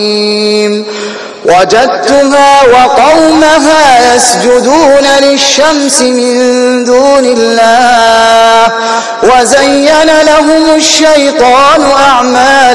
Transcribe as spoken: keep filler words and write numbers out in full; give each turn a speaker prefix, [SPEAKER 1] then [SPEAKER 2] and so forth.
[SPEAKER 1] وجدتها وقومها يسجدون للشمس من دون الله وزين لهم الشيطان أعمالهم